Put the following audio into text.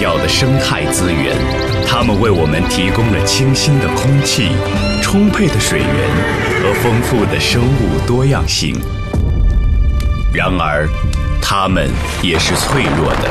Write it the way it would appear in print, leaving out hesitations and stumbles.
要的生态资源，它们为我们提供了清新的空气、充沛的水源和丰富的生物多样性。然而，它们也是脆弱的，